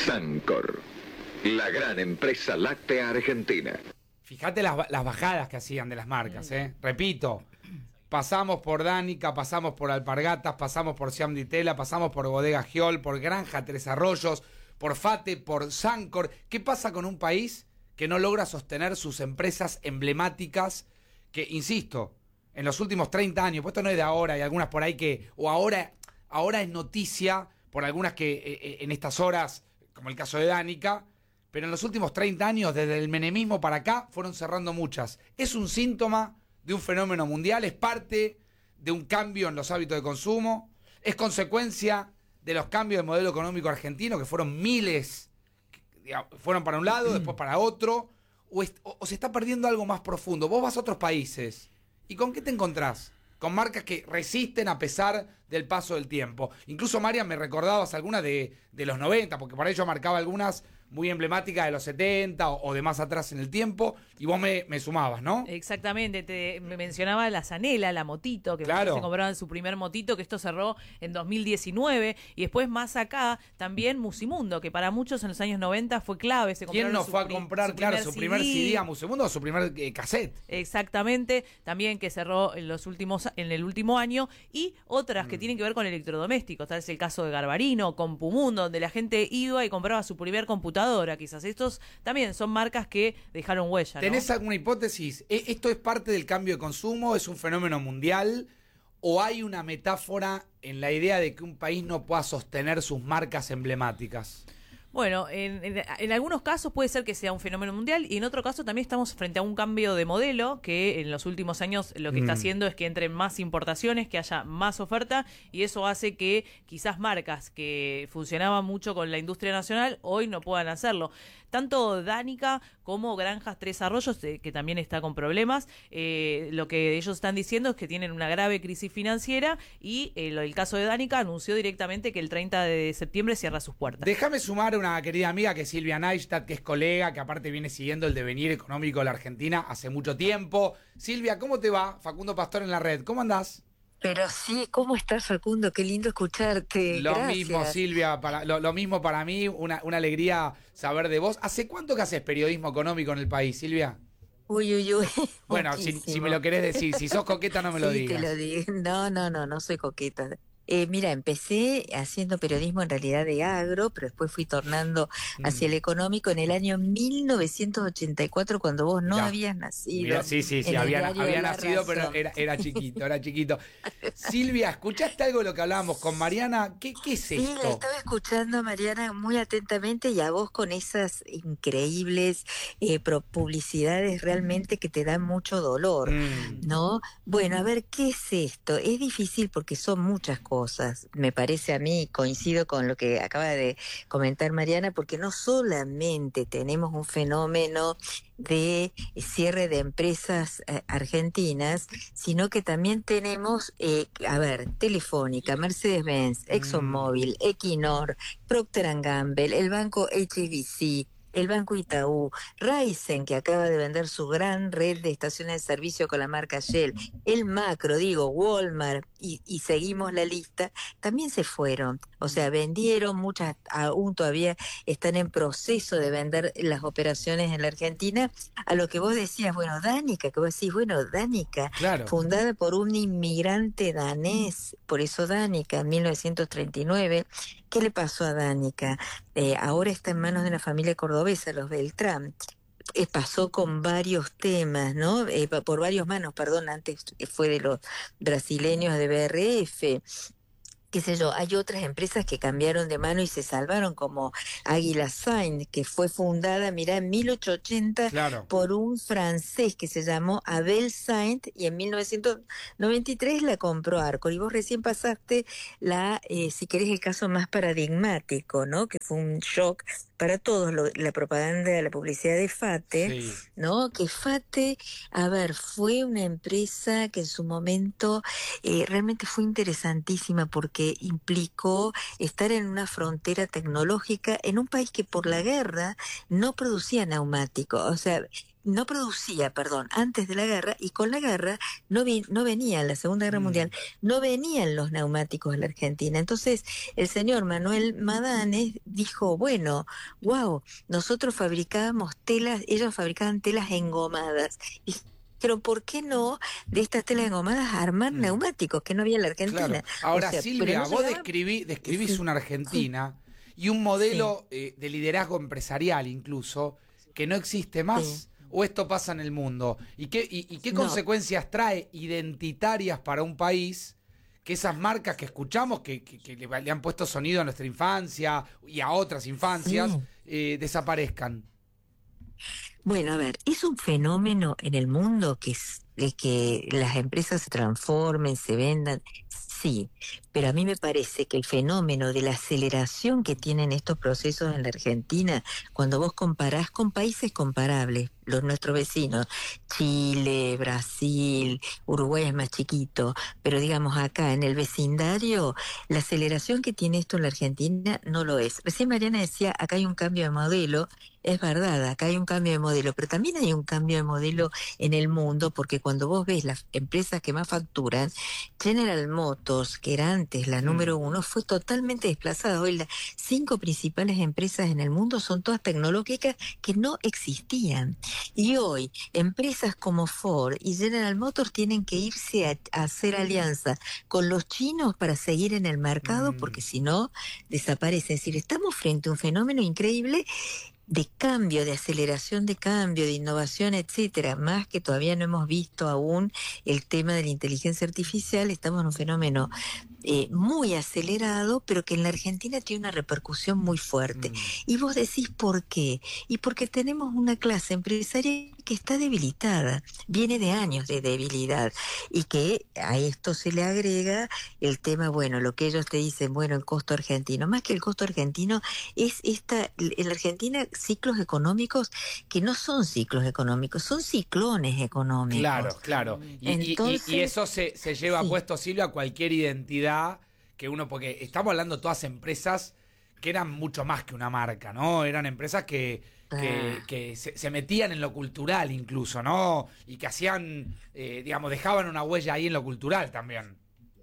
Sancor, la gran empresa láctea argentina. Fíjate las bajadas que hacían de las marcas, Repito, pasamos por Danica, pasamos por Alpargatas, pasamos por Siam Di Tela, pasamos por Bodega Giol, por Granja Tres Arroyos, por Fate, por Sancor. ¿Qué pasa con un país que no logra sostener sus empresas emblemáticas que, insisto, en los últimos 30 años, pues esto no es de ahora, hay algunas por ahí que, o ahora es noticia por algunas que en estas horas, como el caso de Danica, pero en los últimos 30 años, desde el menemismo para acá, fueron cerrando muchas. ¿Es un síntoma de un fenómeno mundial? ¿Es parte de un cambio en los hábitos de consumo? ¿Es consecuencia de los cambios de modelo económico argentino, que fueron miles, fueron para un lado, después para otro? ¿O se está perdiendo algo más profundo? Vos vas a otros países, ¿y con qué te encontrás? Con marcas que resisten a pesar del paso del tiempo. Incluso, Marian, me recordabas algunas de los 90, porque para ello marcaba algunas muy emblemáticas de los 70 o de más atrás en el tiempo, y vos me sumabas, ¿no? Exactamente, me mencionaba la Zanela, la motito, que claro, se compraban su primer motito, que esto cerró en 2019, y después más acá, también Musimundo, que para muchos en los años 90 fue clave. ¿Quién no fue a comprar, su primer CD a Musimundo o su primer cassette? Exactamente, también que cerró en el último año, y otras que tienen que ver con electrodomésticos, tal es el caso de Garbarino, Compumundo, donde la gente iba y compraba su primer computadora. Quizás estos también son marcas que dejaron huella, ¿no? ¿Tenés alguna hipótesis? ¿Esto es parte del cambio de consumo? ¿Es un fenómeno mundial? ¿O hay una metáfora en la idea de que un país no pueda sostener sus marcas emblemáticas? Bueno, en algunos casos puede ser que sea un fenómeno mundial, y en otro caso también estamos frente a un cambio de modelo que en los últimos años lo que está haciendo es que entren más importaciones, que haya más oferta, y eso hace que quizás marcas que funcionaban mucho con la industria nacional hoy no puedan hacerlo. Tanto Danica como Granjas Tres Arroyos, que también está con problemas, lo que ellos están diciendo es que tienen una grave crisis financiera, y el caso de Danica anunció directamente que el 30 de septiembre cierra sus puertas. Déjame sumar una querida amiga que es Silvia Neistat, que es colega, que aparte viene siguiendo el devenir económico de la Argentina hace mucho tiempo. Silvia, ¿cómo te va? Facundo Pastor en la red, ¿cómo andás? Pero sí, ¿cómo estás, Facundo? Qué lindo escucharte. Lo Gracias. mismo, Silvia, lo mismo para mí, una alegría saber de vos. ¿Hace cuánto que haces periodismo económico en el país, Silvia? Uy. Bueno, si me lo querés decir, si sos coqueta no me lo digas. Sí, te lo digo. No soy coqueta. Mira, empecé haciendo periodismo en realidad de agro, pero después fui tornando hacia el económico en el año 1984, cuando vos no habías nacido. Mira, sí, había nacido, pero era chiquito. Silvia, ¿escuchaste algo de lo que hablábamos con Mariana? ¿Qué es esto? Sí, la estaba escuchando a Mariana muy atentamente, y a vos con esas increíbles publicidades realmente que te dan mucho dolor, ¿no? Bueno, a ver, ¿qué es esto? Es difícil porque son muchas cosas. Me parece a mí, coincido con lo que acaba de comentar Mariana, porque no solamente tenemos un fenómeno de cierre de empresas argentinas, sino que también tenemos, Telefónica, Mercedes-Benz, ExxonMobil, Equinor, Procter & Gamble, el banco HSBC, el Banco Itaú, Raizen, que acaba de vender su gran red de estaciones de servicio con la marca Shell, el Macro, Walmart, y seguimos la lista, también se fueron. O sea, vendieron, muchas aún todavía están en proceso de vender las operaciones en la Argentina. A lo que vos decías, Danica, claro, fundada por un inmigrante danés, por eso Danica, en 1939. ¿Qué le pasó a Danica? Ahora está en manos de una familia cordobesa, los Beltrán. Pasó con varios temas, ¿no? Por varios manos, perdón, antes fue de los brasileños de BRF. Qué sé yo, hay otras empresas que cambiaron de mano y se salvaron, como Águila Saint, que fue fundada, mirá, en 1880 claro, por un francés que se llamó Abel Saint, y en 1993 la compró Arcor. Y vos recién pasaste si querés, el caso más paradigmático, ¿no? Que fue un shock para todos, la propaganda, la publicidad de Fate, sí, ¿no? Que Fate, fue una empresa que en su momento realmente fue interesantísima, porque implicó estar en una frontera tecnológica en un país que por la guerra no producía neumáticos. O sea, no producía, perdón, antes de la guerra, y con la guerra no venían, la Segunda Guerra Mundial, no venían los neumáticos a la Argentina. Entonces, el señor Manuel Madanes dijo, bueno, wow, nosotros fabricábamos telas, ellos fabricaban telas engomadas. Y pero ¿por qué no de estas telas engomadas armar neumáticos que no había en la Argentina? Claro. Ahora, O sea, Silvia, pero no vos llegaba- describís Sí. una Argentina y un modelo de liderazgo empresarial incluso que no existe más. Sí. ¿O esto pasa en el mundo? ¿Y qué No. consecuencias trae identitarias para un país que esas marcas que escuchamos, que le han puesto sonido a nuestra infancia y a otras infancias, desaparezcan? Bueno, a ver, es un fenómeno en el mundo que las empresas se transformen, se vendan, sí, pero a mí me parece que el fenómeno de la aceleración que tienen estos procesos en la Argentina, cuando vos comparás con países comparables, nuestros vecinos, Chile, Brasil, Uruguay es más chiquito, pero digamos acá en el vecindario, la aceleración que tiene esto en la Argentina no lo es. Recién Mariana decía, acá hay un cambio de modelo. Es verdad, acá hay un cambio de modelo, pero también hay un cambio de modelo en el mundo, porque cuando vos ves las empresas que más facturan, General Motors, que era antes la número uno, fue totalmente desplazada. Hoy las 5 principales empresas en el mundo son todas tecnológicas que no existían. Y hoy, empresas como Ford y General Motors tienen que irse a hacer alianza con los chinos para seguir en el mercado, porque si no, desaparecen. Es decir, estamos frente a un fenómeno increíble de cambio, de aceleración de cambio, de innovación, etcétera, más que todavía no hemos visto aún el tema de la inteligencia artificial. Estamos en un fenómeno muy acelerado, pero que en la Argentina tiene una repercusión muy fuerte. Y vos decís, ¿por qué? Y porque tenemos una clase empresarial que está debilitada, viene de años de debilidad, y que a esto se le agrega el tema, bueno, lo que ellos te dicen, bueno, el costo argentino, más que el costo argentino, es en la Argentina, ciclos económicos que no son ciclos económicos, son ciclones económicos. Claro, claro. Entonces, y eso se lleva sí. puesto, Silvia, a cualquier identidad que uno, porque estamos hablando de todas empresas que eran mucho más que una marca, ¿no? Eran empresas que se metían en lo cultural incluso, ¿no? Y que hacían, digamos, dejaban una huella ahí en lo cultural también.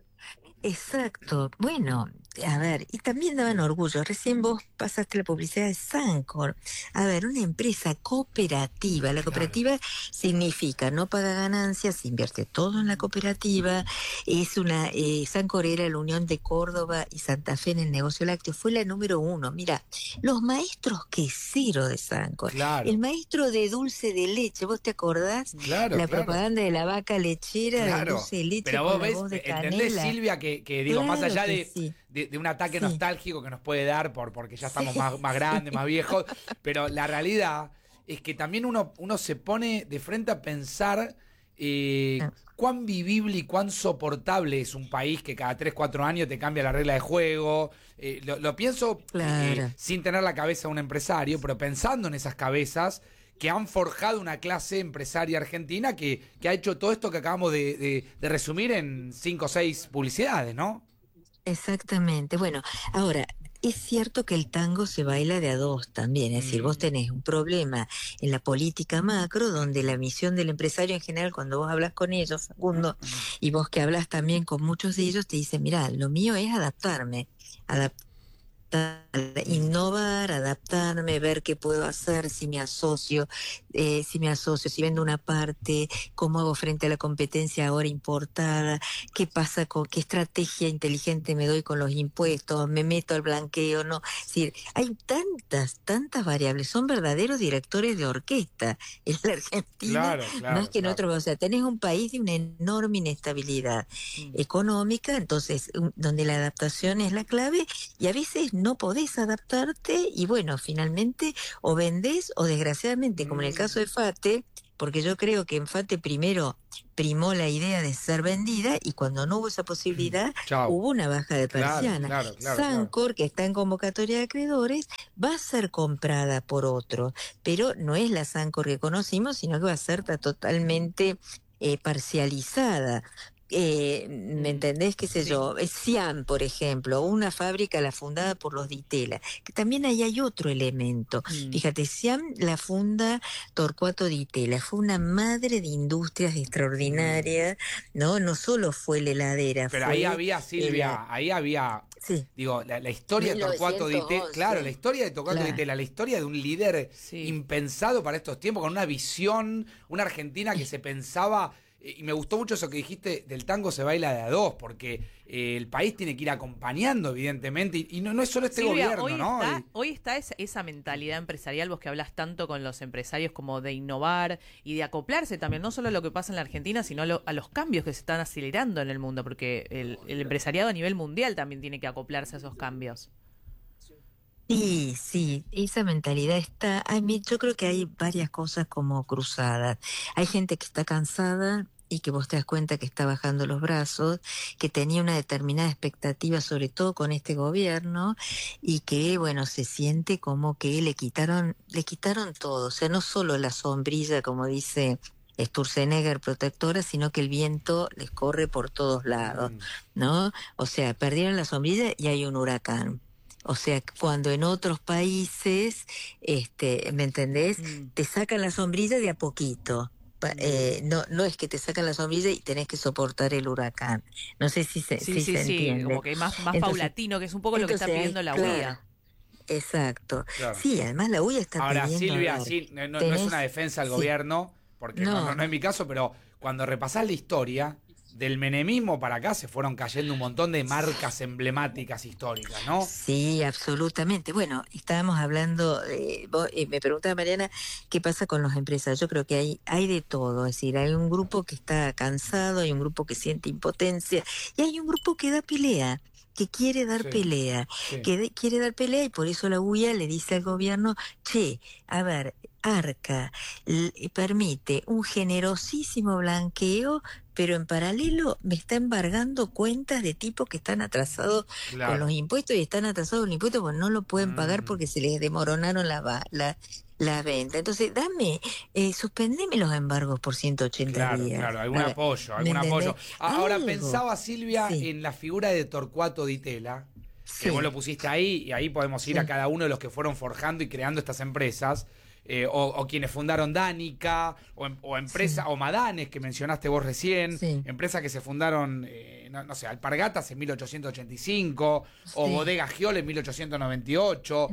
Exacto. Bueno, a ver, y también daban orgullo. Recién vos pasaste la publicidad de Sancor. A ver, una empresa cooperativa. La cooperativa significa no paga ganancias, invierte todo en la cooperativa. Es Sancor era la unión de Córdoba y Santa Fe en el negocio lácteo. Fue la número 1. Mira, los maestros queseros de Sancor. Claro. El maestro de dulce de leche. ¿Vos te acordás? Claro, La claro. propaganda de la vaca lechera de dulce de leche. Pero con vos la ves, voz de ¿entendés, canela. Silvia, que digo, Claro más allá que sí. de un ataque Sí. nostálgico que nos puede dar porque ya estamos más grandes, más viejos, pero la realidad es que también uno se pone de frente a pensar cuán vivible y cuán soportable es un país que cada 3, 4 años te cambia la regla de juego. Lo pienso Claro. sin tener la cabeza de un empresario, pero pensando en esas cabezas que han forjado una clase empresaria argentina que ha hecho todo esto que acabamos de resumir en 5 o 6 publicidades, ¿no? Exactamente. Bueno, ahora, es cierto que el tango se baila de a dos también, es decir, vos tenés un problema en la política macro, donde la misión del empresario en general, cuando vos hablas con ellos, Facundo, y vos que hablas también con muchos de ellos, te dicen, mirá, lo mío es adaptarme, innovar, adaptarme, ver qué puedo hacer, si me asocio, si vendo una parte, cómo hago frente a la competencia ahora importada, qué pasa qué estrategia inteligente me doy con los impuestos, me meto al blanqueo, no. Es decir, hay tantas variables, son verdaderos directores de orquesta en la Argentina, más que en otros. O sea, tenés un país de una enorme inestabilidad económica, entonces, donde la adaptación es la clave, y a veces no podés adaptarte, y bueno, finalmente o vendés o desgraciadamente, como en el caso de Fate, porque yo creo que en Fate primero primó la idea de ser vendida, y cuando no hubo esa posibilidad, hubo una baja de persiana. Claro, Sancor, que está en convocatoria de acreedores, va a ser comprada por otro, pero no es la Sancor que conocimos, sino que va a ser totalmente parcializada. ¿me entendés? ¿Qué sé yo? Siam, por ejemplo, una fábrica la fundada por los Di Tella, que también ahí hay otro elemento. Fíjate, Siam la funda Torcuato Di Tella, fue una madre de industrias extraordinaria, ¿no? No solo fue la heladera, Pero fue ahí había, Silvia, ahí había, sí. digo, la historia de Torcuato Di Tella, 1911. claro, la historia de Torcuato Di Claro. Tella, la historia de un líder Sí. impensado para estos tiempos, con una visión, una Argentina que se pensaba, y me gustó mucho eso que dijiste, del tango se baila de a dos, porque el país tiene que ir acompañando, evidentemente, y no es solo este Silvia, gobierno, hoy ¿no? hoy está esa mentalidad empresarial, vos que hablas tanto con los empresarios como de innovar y de acoplarse también, no solo a lo que pasa en la Argentina, sino a los cambios que se están acelerando en el mundo, porque el empresariado a nivel mundial también tiene que acoplarse a esos cambios. Sí, sí, esa mentalidad está, yo creo que hay varias cosas como cruzadas. Hay gente que está cansada y que vos te das cuenta que está bajando los brazos, que tenía una determinada expectativa, sobre todo con este gobierno, y que, bueno, se siente como que le quitaron todo. O sea, no solo la sombrilla, como dice Sturzenegger protectora, sino que el viento les corre por todos lados, ¿no? O sea, perdieron la sombrilla y hay un huracán. O sea, cuando en otros países, ¿me entendés? Te sacan la sombrilla de a poquito. No es que te sacan la sombrilla y tenés que soportar el huracán. No sé si se, Sí, si sí, se sí, entiende. como que más Entonces, paulatino, que es un poco lo que está entonces, pidiendo la claro, UIA. exacto. Claro. Sí, además la UIA está Ahora, pidiendo, Silvia, a ver, sí, no es tenés- una defensa al sí. gobierno, porque no es mi caso, pero cuando repasás la historia, del menemismo para acá se fueron cayendo un montón de marcas emblemáticas históricas, ¿no? Sí, absolutamente. Bueno, estábamos hablando, me preguntaba Mariana, ¿qué pasa con los empresarios? Yo creo que hay de todo, es decir, hay un grupo que está cansado, hay un grupo que siente impotencia y hay un grupo que da pelea, que quiere dar Sí, pelea, sí. quiere dar pelea y por eso la UIA le dice al gobierno, che, a ver, Arca permite un generosísimo blanqueo, pero en paralelo me está embargando cuentas de tipos que están atrasados con Claro. los impuestos y están atrasados con los impuestos porque no lo pueden pagar porque se les demoronaron la venta. Entonces, suspendeme los embargos por 180 Claro, días. claro, algún A ver, apoyo, ¿me algún apoyo. entendés? Ahora Algo. pensaba, Silvia, Sí. en la figura de Torcuato Di Tella, que Sí. vos lo pusiste ahí, y ahí podemos ir Sí. a cada uno de los que fueron forjando y creando estas empresas, o quienes fundaron Danica, o empresas, o Madanes, que mencionaste vos recién, Sí. empresas que se fundaron, no sé, Alpargatas en 1885, o Sí. Bodega Giol en 1898.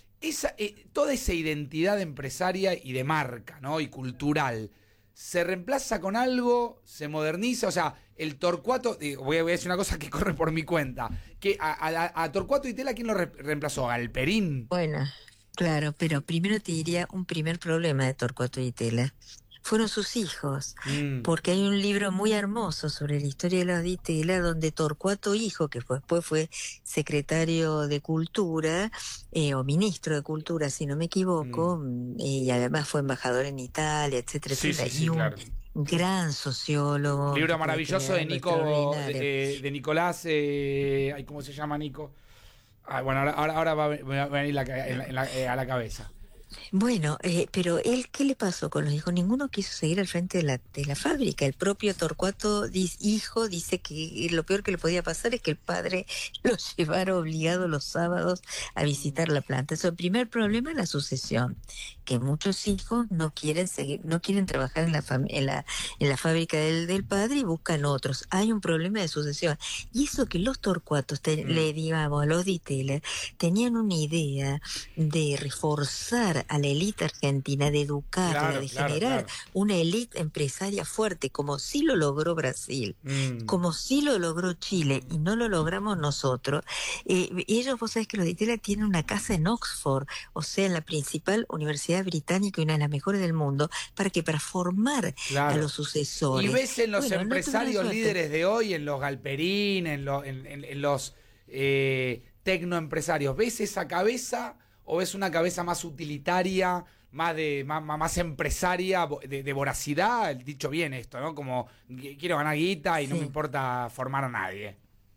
Toda esa identidad empresaria y de marca, ¿no? Y cultural, ¿se reemplaza con algo? ¿Se moderniza? O sea, el Torcuato, voy a decir una cosa que corre por mi cuenta, que a Torcuato Di Tella, ¿quién lo reemplazó? ¿Galperín? Bueno, claro, pero primero te diría un primer problema de Torcuato Di Tella. Fueron sus hijos, porque hay un libro muy hermoso sobre la historia de los Di Tella, donde Torcuato hijo, que después fue secretario de Cultura, o ministro de Cultura, si no me equivoco, y además fue embajador en Italia, etcétera, Sí, etcétera, sí, sí, y un claro. gran sociólogo. Libro que maravilloso de algo Nico, extraordinario. de Nicolás, ay, ¿cómo se llama Nico? Bueno, ahora va a venir a la cabeza. Bueno, pero él, ¿qué le pasó con los hijos? Ninguno quiso seguir al frente de la fábrica. El propio Torcuato, hijo, dice que lo peor que le podía pasar es que el padre lo llevara obligado los sábados a visitar la planta. Eso, el primer problema es la sucesión, que muchos hijos no quieren seguir, no quieren trabajar en la fábrica del padre y buscan otros. Hay un problema de sucesión. Y eso que los Torcuatos, digamos, los Di Tella, tenían una idea de reforzar a la élite argentina, de educarla, Claro, de claro, generar claro. una élite empresaria fuerte, como sí lo logró Brasil, como sí lo logró Chile, y no lo logramos nosotros. Ellos, vos sabés que los Di Tella tienen una casa en Oxford, o sea, en la principal universidad británica y una de las mejores del mundo, para formar Claro. a los sucesores. Y ves en los Bueno, no empresarios tuvieron suerte. líderes de hoy, en los Galperín, en los tecnoempresarios, ¿ves esa cabeza o ves una cabeza más utilitaria, más empresaria, de voracidad? Dicho bien esto, ¿no? Como quiero ganar guita y no Sí. me importa formar a nadie.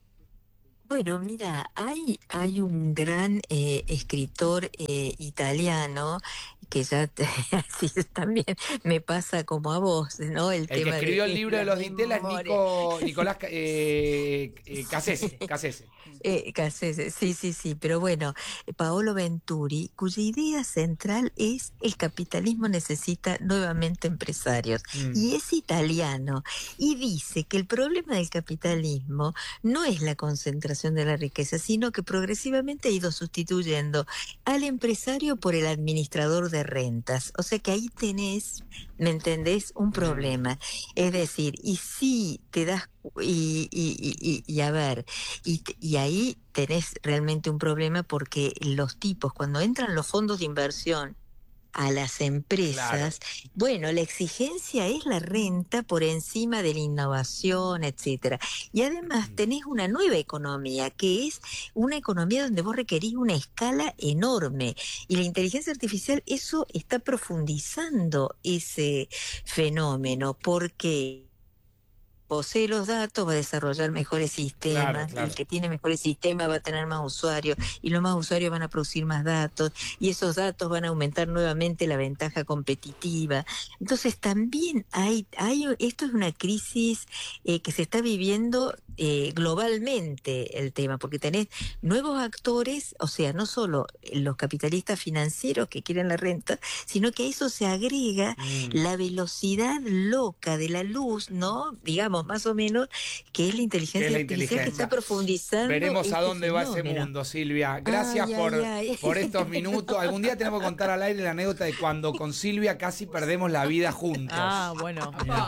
Bueno, mira, hay un gran escritor italiano que ya así también me pasa como a vos, ¿no? El que escribió el libro de los Di Tella es Nicolás Cassese. Cassese, sí, pero bueno, Paolo Venturi, cuya idea central es el capitalismo necesita nuevamente empresarios, y es italiano, y dice que el problema del capitalismo no es la concentración de la riqueza, sino que progresivamente ha ido sustituyendo al empresario por el administrador de rentas, o sea que ahí tenés, ¿me entendés? Un problema, es decir, y si te das y a ver, y ahí tenés realmente un problema porque los tipos, cuando entran los fondos de inversión a las empresas, bueno, la exigencia es la renta por encima de la innovación, etcétera. Y además tenés una nueva economía, que es una economía donde vos requerís una escala enorme. Y la inteligencia artificial, eso está profundizando ese fenómeno, porque posee los datos, va a desarrollar mejores sistemas, Claro. el que tiene mejores sistemas va a tener más usuarios, y los más usuarios van a producir más datos, y esos datos van a aumentar nuevamente la ventaja competitiva. Entonces también esto es una crisis que se está viviendo globalmente, el tema, porque tenés nuevos actores, o sea, no solo los capitalistas financieros que quieren la renta, sino que a eso se agrega la velocidad loca de la luz, ¿no? Digamos, más o menos, que es la inteligencia artificial que está profundizando. Veremos a dónde va ese mundo, Silvia. Gracias por estos minutos. Algún día tenemos que contar al aire la anécdota de cuando con Silvia casi perdemos la vida juntos. Bueno.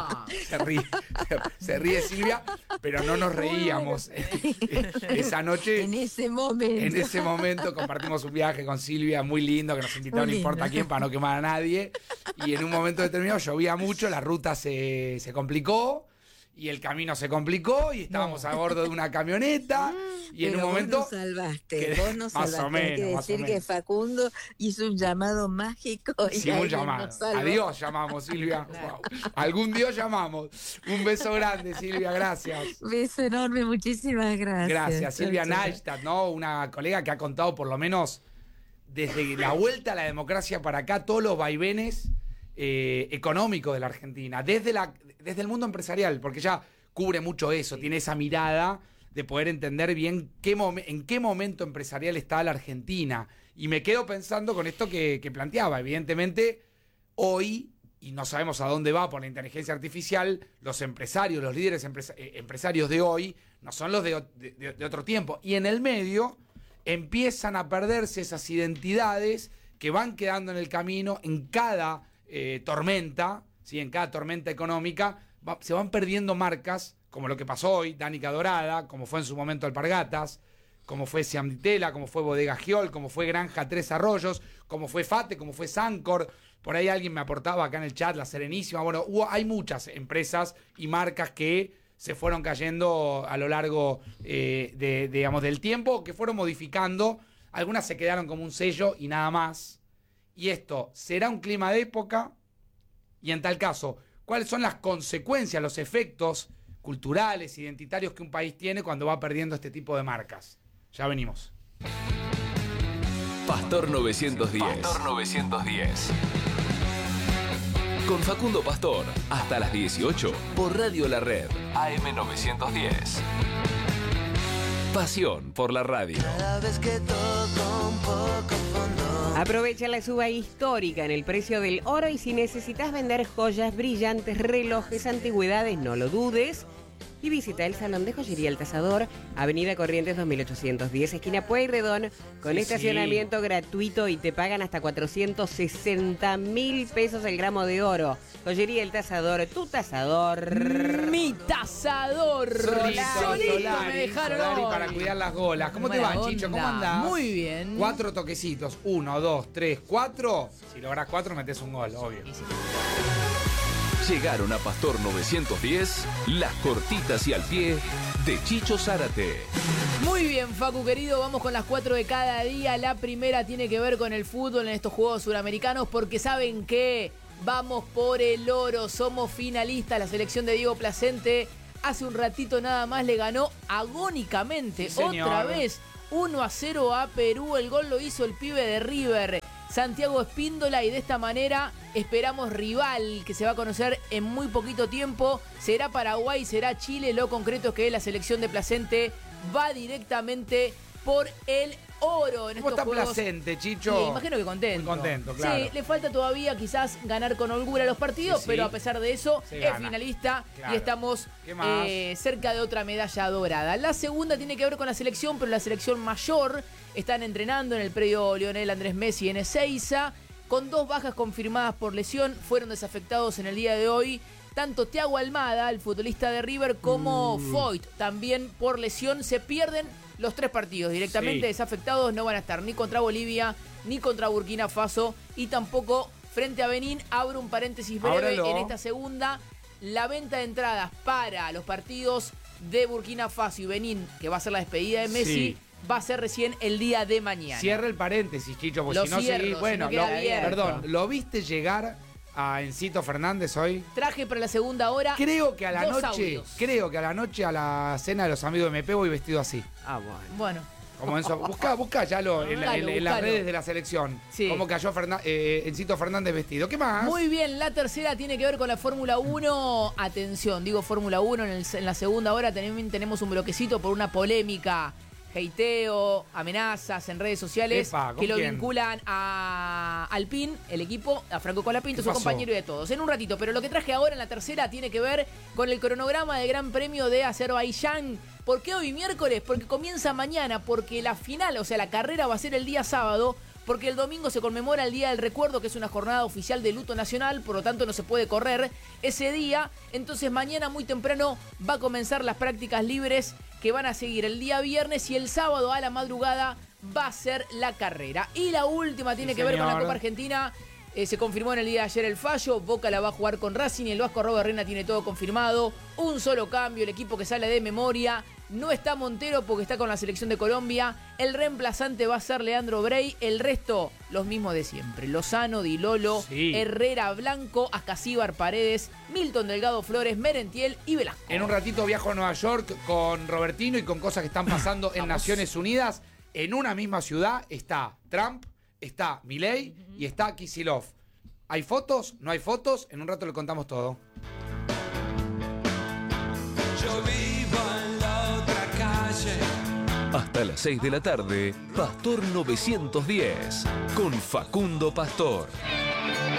Se ríe Silvia, pero no nos reíamos. Esa noche, en ese momento compartimos un viaje con Silvia muy lindo, que nos invitó no importa quién para no quemar a nadie. Y en un momento determinado llovía mucho, la ruta se complicó. Y el camino se complicó y estábamos a bordo de una camioneta y en un momento... Vos nos salvaste. Más o menos, hay que decir que Facundo hizo un llamado mágico. Sí, un llamado. Adiós llamamos, Silvia. Wow. Algún Dios llamamos. Un beso grande, Silvia, gracias. Beso enorme, muchísimas gracias. Gracias, Silvia Neistat, ¿no? Una colega que ha contado por lo menos desde la vuelta a la democracia para acá todos los vaivenes económicos de la Argentina, desde el mundo empresarial, porque ella cubre mucho eso, tiene esa mirada de poder entender bien en qué momento empresarial está la Argentina. Y me quedo pensando con esto que planteaba. Evidentemente, hoy, y no sabemos a dónde va por la inteligencia artificial, los empresarios, los líderes empresarios de hoy, no son los de otro tiempo. Y en el medio empiezan a perderse esas identidades que van quedando en el camino en cada tormenta, ¿sí? En cada tormenta económica se van perdiendo marcas, como lo que pasó hoy, Danica Dorada, como fue en su momento Alpargatas, como fue Siam Di Tella, como fue Bodega Giol, como fue Granja Tres Arroyos, como fue Fate, como fue Sancor. Por ahí alguien me aportaba acá en el chat, La Serenísima. Bueno, hay muchas empresas y marcas que se fueron cayendo a lo largo del tiempo, que fueron modificando. Algunas se quedaron como un sello y nada más. Y esto, ¿será un clima de época? Y en tal caso, ¿cuáles son las consecuencias, los efectos culturales, identitarios que un país tiene cuando va perdiendo este tipo de marcas? Ya venimos. Pastor 910. Pastor 910. Con Facundo Pastor, hasta las 18, por Radio La Red, AM 910. Pasión por la radio. Cada vez que toco un poco fondo. Aprovecha la suba histórica en el precio del oro y si necesitas vender joyas, brillantes, relojes, antigüedades, no lo dudes. Y visita el Salón de Joyería El Tasador, Avenida Corrientes 2810, esquina Pueyrredón, con estacionamiento gratuito y te pagan hasta 460.000 pesos el gramo de oro. Joyería El Tasador, tu tasador. Mi tasador. Solito me dejaron Solari hoy. para cuidar las golas. ¿Cómo te va, Chicho? ¿Cómo andás? Muy bien. 4 toquecitos. 1, 2, 3, 4. Si lográs 4, metés un gol, obvio. Llegaron a Pastor 910, las cortitas y al pie de Chicho Zárate. Muy bien, Facu querido, vamos con las 4 de cada día. La primera tiene que ver con el fútbol en estos Juegos Suramericanos, porque ¿saben qué? Vamos por el oro, somos finalistas. La selección de Diego Placente hace un ratito nada más le ganó agónicamente, Sí, señor. otra vez, 1-0 a Perú. El gol lo hizo el pibe de River. Santiago Espíndola, y de esta manera esperamos rival que se va a conocer en muy poquito tiempo. Será Paraguay, será Chile. Lo concreto es que la selección de Placente va directamente por el oro en ¿Cómo estos está juegos. Placente, Chicho? Sí, imagino que contento. Muy contento, claro. Sí, le falta todavía quizás ganar con holgura los partidos, Sí, pero a pesar de eso se es gana. finalista Claro. y estamos ¿Qué más? cerca de otra medalla dorada. La segunda tiene que ver con la selección, pero la selección mayor. Están entrenando en el predio Lionel Andrés Messi en Ezeiza, con 2 bajas confirmadas por lesión. Fueron desafectados en el día de hoy tanto Thiago Almada, el futbolista de River, como Foyt, también por lesión. Se pierden los 3 partidos directamente. Sí. Desafectados, no van a estar ni contra Bolivia, ni contra Burkina Faso, y tampoco frente a Benín. Abro un paréntesis breve. Ábralo. En esta segunda, la venta de entradas para los partidos de Burkina Faso y Benín, que va a ser la despedida de Messi, Sí. va a ser recién el día de mañana. Cierra el paréntesis, Chicho, porque Lo si no cierro, seguís. si Bueno, no queda abierto. perdón, ¿lo viste llegar a Encito Fernández hoy? Traje para la segunda hora. Creo que a la 2 noche, audios. a la cena de los amigos de MP voy vestido así. Ah, bueno. Bueno, Como eso, busca ya en las Buscalo. redes de la selección. Sí. Cómo cayó Encito Fernández vestido. ¿Qué más? muy bien. La tercera tiene que ver con la Fórmula 1. Atención, digo Fórmula 1. En la segunda hora también tenemos un bloquecito por una polémica. Heiteo, amenazas en redes sociales Epa, ¿con que lo quién? vinculan a Alpine, el equipo, a Franco Colapinto, ¿Qué su pasó? compañero y de todos. En un ratito, pero lo que traje ahora en la tercera tiene que ver con el cronograma del Gran Premio de Azerbaiyán. ¿Por qué hoy miércoles? Porque comienza mañana, porque la final, o sea, la carrera va a ser el día sábado, porque el domingo se conmemora el Día del Recuerdo, que es una jornada oficial de luto nacional, por lo tanto no se puede correr ese día. Entonces mañana muy temprano va a comenzar las prácticas libres, que van a seguir el día viernes, y el sábado a la madrugada va a ser la carrera. Y la última tiene Sí, que ver con la señor. Copa Argentina. Se confirmó en el día de ayer el fallo. Boca la va a jugar con Racing y el Vasco Robert Reina tiene todo confirmado. Un solo cambio, el equipo que sale de memoria. No está Montero porque está con la selección de Colombia. El reemplazante va a ser Leandro Brey. El resto, los mismos de siempre. Lozano, Di Lolo, Sí. Herrera, Blanco, Ascasíbar, Paredes, Milton Delgado Flores, Merentiel y Velasco. En un ratito viajo a Nueva York con Robertino y con cosas que están pasando en Naciones Unidas. En una misma ciudad está Trump, está Milei y está Kicillof. ¿Hay fotos? ¿No hay fotos? En un rato le contamos todo. Yo vivo en la otra calle. Hasta las 6 de la tarde, Pastor 910, con Facundo Pastor.